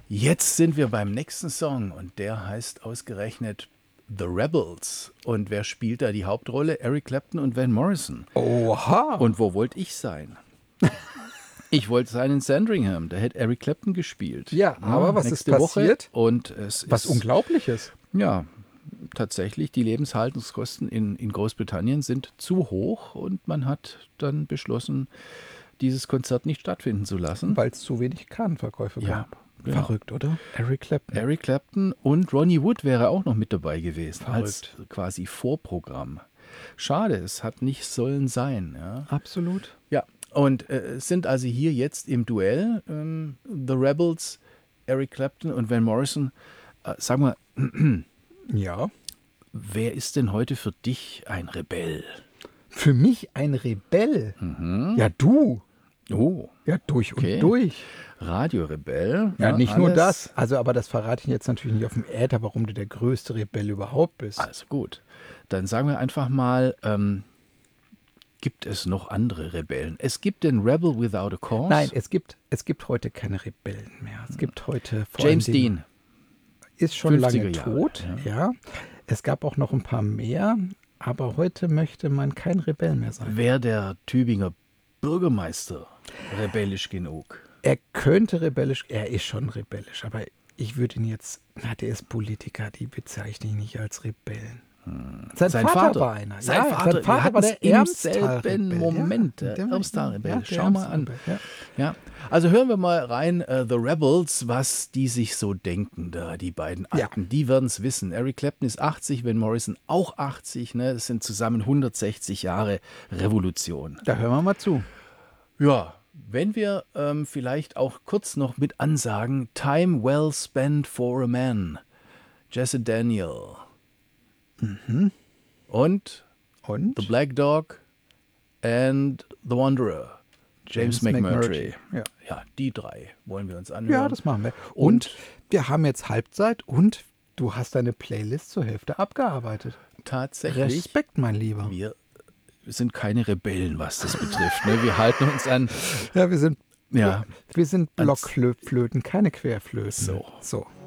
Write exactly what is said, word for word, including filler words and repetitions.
Jetzt sind wir beim nächsten Song und der heißt ausgerechnet The Rebels. Und wer spielt da die Hauptrolle? Eric Clapton und Van Morrison. Oha! Und wo wollte ich sein? Ich wollte sein in Sandringham, da hätte Eric Clapton gespielt. Ja, aber ja, was ist passiert? Woche. Und es was ist, Unglaubliches. Ja, tatsächlich, die Lebenshaltungskosten in, in Großbritannien sind zu hoch und man hat dann beschlossen, dieses Konzert nicht stattfinden zu lassen. Weil es zu wenig Kartenverkäufe Ja, gab. genau. Verrückt, oder? Eric Clapton. Eric Clapton und Ronnie Wood wäre auch noch mit dabei gewesen, Verrückt. als quasi Vorprogramm. Schade, es hat nicht sollen sein. Ja. Absolut. Ja, und äh, sind also hier jetzt im Duell ähm, The Rebels, Eric Clapton und Van Morrison. Äh, sag mal, ja. Wer ist denn heute für dich ein Rebell? Für mich ein Rebell? Mhm. Ja, du. Oh. Ja, durch Okay. und durch. Radiorebell. Ja, Ja, nicht alles. nur das. Also, aber das verrate ich jetzt natürlich nicht auf dem Äther, warum du der größte Rebell überhaupt bist. Also gut. Dann sagen wir einfach mal, ähm, gibt es noch andere Rebellen? Es gibt den Rebel Without a Cause. Nein, es gibt, es gibt heute keine Rebellen mehr. Es gibt heute vor James allen Dingen- Dean. ist schon lange fünfziger Jahre, tot. ja. Ja. Es gab auch noch ein paar mehr, aber heute möchte man kein Rebell mehr sein. Wäre der Tübinger Bürgermeister rebellisch genug? Er könnte rebellisch, er ist schon rebellisch, aber ich würde ihn jetzt, na, der ist Politiker, die bezeichne ich nicht als Rebellen. Hm. Sein, Sein Vater, Vater war einer. Sein ja, Vater, sein Vater wir war der im Ermstal-Rebell. selben Moment, Ja, der Ermstal-Rebell. ja, der Schau mal an. Ermstal-Rebell, ja. Ja, also hören wir mal rein, uh, The Rebels, was die sich so denken da, die beiden Ja. Alten. Die werden es wissen. Eric Clapton ist achtzig, Van Morrison auch achtzig. Ne? Das sind zusammen hundertsechzig Jahre Revolution. Da hören wir mal zu. Ja, wenn wir ähm, vielleicht auch kurz noch mit ansagen, Time well spent for a man, Jesse Daniel. Mhm. Und Und? The Black Dog and The Wanderer, James, James McMurtry. McMurtry, ja. Ja, die drei wollen wir uns anhören. Ja, das machen wir. Und, Und wir haben jetzt Halbzeit und du hast deine Playlist zur Hälfte abgearbeitet. tatsächlich, Respekt, mein Lieber. wir sind keine Rebellen, was das betrifft. Ne? Wir halten uns an. Ja, wir sind, Ja. wir sind Als- Blockflöten, keine Querflöten. So. So.